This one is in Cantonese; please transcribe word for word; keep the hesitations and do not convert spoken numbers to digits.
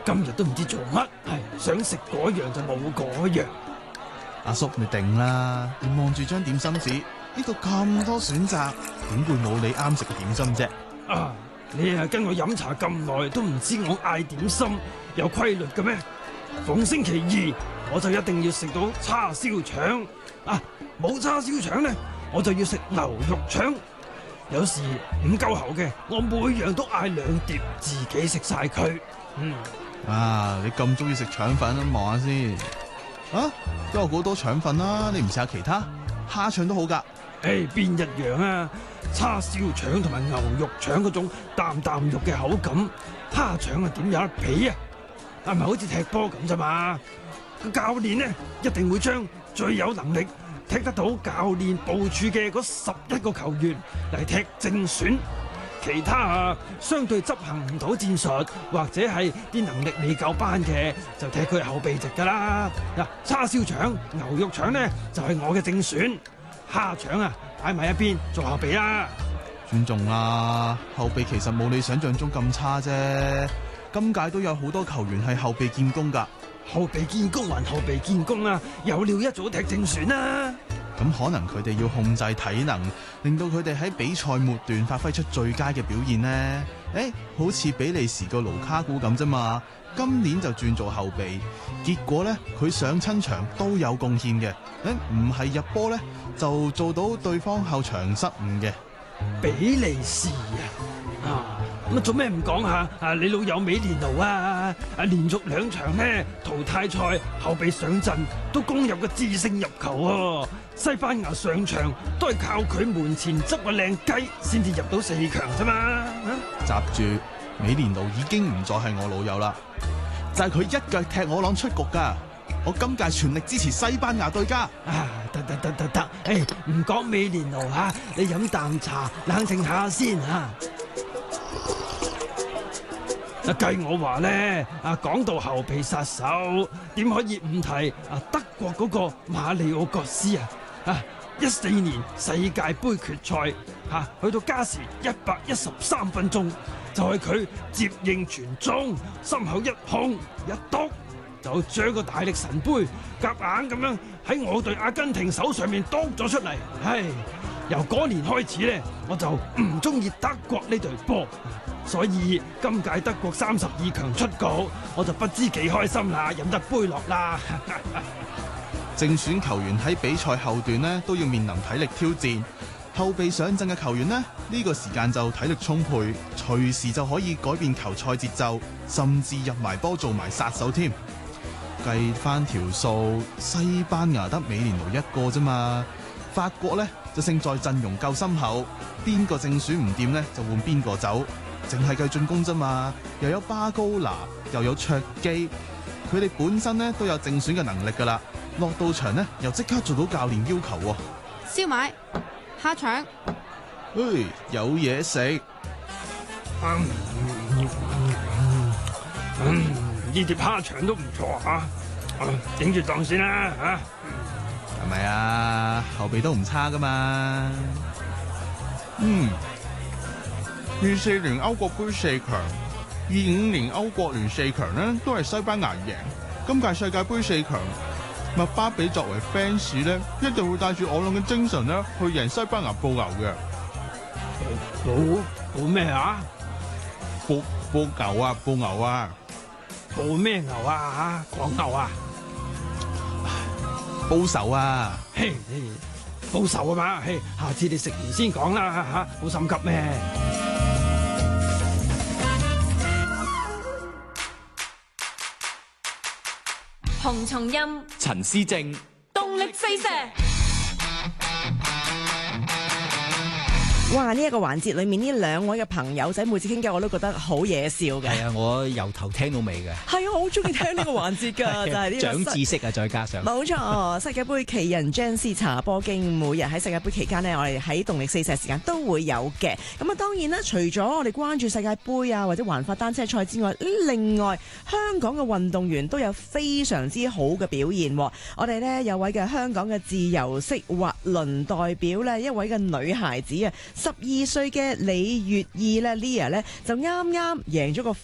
今日都唔知做乜，係想食嗰樣就冇嗰樣。 阿叔你定啦，你望住張點心紙，呢度咁多選擇，點會冇你啱食嘅點心啫？ 啊，你啊跟我飲茶咁耐，都唔知我嗌點心有規律嘅咩？逢星期二我就一定要食到叉燒腸，啊冇叉燒腸咧，我就要食牛肉腸。有時唔夠喉嘅，我每樣都嗌兩碟，自己食晒佢。嗯， 啊，你咁中意食腸粉，望下先。啊，都有好多腸粉啦，你唔試下其他？蝦腸都好噶。 誒，邊一樣啊？叉燒腸同埋牛肉腸嗰種啖啖肉嘅口感，蝦腸啊點有得比啊？係咪好似踢波咁咋嘛？個教練呢，一定會將最有能力踢得到教練部署嘅嗰十一個球員嚟踢正選，其他啊相對執行唔到戰術或者係啲能力未夠班嘅，就踢佢後備席噶啦。嗱，叉燒腸、牛肉腸呢，就係我嘅正選，蝦腸啊擺埋一邊做後備啦。 尊重啦，後備其實冇你想象中咁差啫。今屆都有好多球員係後備建功噶。 後備建功還後備建功啊！有料一早踢正選啦。 咁可能佢哋要控制體能，令到佢哋喺比賽末段發揮出最佳嘅表現呢？誒，好似比利時個盧卡古咁啫嘛。今年就轉做後備，結果呢，佢上親場都有貢獻嘅。誒，唔係入波呢，就做到對方後場失誤嘅。 比利時啊！啊咁做咩唔講下啊？你老友美連奴啊，啊連續兩場呢淘汰賽後備上陣都攻入個致勝入球喎。西班牙上場都係靠佢門前執個靚雞先至入到四強啫嘛。 閘住，美連奴已經唔再係我老友啦，就係佢一腳踢我朗出局噶。我今屆全力支持西班牙對家。 啊，得得得得得，誒唔講美連奴吓，你飲啖茶冷靜下先吓。啊，計我話咧，啊講到後備殺手，點可以唔提啊德國嗰個馬里奧葛斯啊！啊，一四年世界盃決賽吓，去到加時一百一十三分鐘，就係佢接應傳中，心口一控一篤，就將個大力神杯夾硬咁樣喺我隊阿根廷手上面篤咗出嚟。唉，由嗰年開始咧，我就唔中意德國呢隊波。所以今屆德國三十二強出局，我就不知幾開心啦，飲得杯落啦。 正選球員喺比賽後段呢都要面臨體力挑戰，後備上陣嘅球員呢，呢個時間就體力充沛，隨時就可以改變球賽節奏，甚至入埋波做埋殺手添。計翻條數，西班牙得美連奴一個啫嘛，法國呢就勝在陣容夠深厚，邊個正選唔掂呢就換邊個走。淨係計進攻啫嘛，又有巴高拿，又有卓基，佢哋本身咧都有正選嘅能力噶啦。落到場咧，又即刻做到教練要求喎。 燒賣、蝦腸， 誒，有嘢食。 嗯，嗯，呢碟蝦腸都唔錯吓，頂住檔先啦吓。 係咪啊？後備都唔差噶嘛。嗯。二四年歐國杯四強，二五年歐國聯四強呢都係西班牙贏。今屆世界盃四強，麥巴比作為 fans 咧，一定會帶住我諗嘅精神咧去贏西班牙報牛嘅。 報報咩啊？ 報報牛啊！報牛啊！ 報咩牛啊？吓，講牛啊？ 報仇啊！ 嘿，報仇啊嘛！嘿，下次你食完先講啦吓，好心急咩？ 洪松蔭、 陳思正， 動力飛射。 哇！呢、這、一個環節裏面呢兩位嘅朋友仔每次傾偈我都覺得好嘢笑嘅。 係啊，我由頭聽到尾嘅。 係啊，我好中意聽呢個環節㗎，就係呢個長知識啊，再加上冇錯。世界盃奇人張斯查波經，每日喺世界盃期間呢，我哋喺動力四射時間都會有嘅。咁啊，當然啦，除咗我哋關注世界盃啊或者環法單車賽之外，另外香港嘅運動員都有非常之好嘅表現。我哋呢，有位嘅香港嘅自由式滑輪代表呢，一位嘅女孩子啊。十二歲嘅李月意咧 Lia 咧就啱啱贏咗個